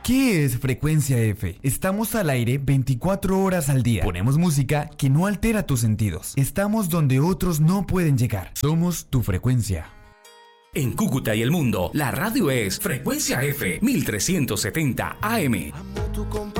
¿Qué es Frecuencia F? Estamos al aire 24 horas al día. Ponemos música que no altera tus sentidos. Estamos donde otros no pueden llegar. Somos tu frecuencia. En Cúcuta y el mundo, la radio es Frecuencia F 1370 AM.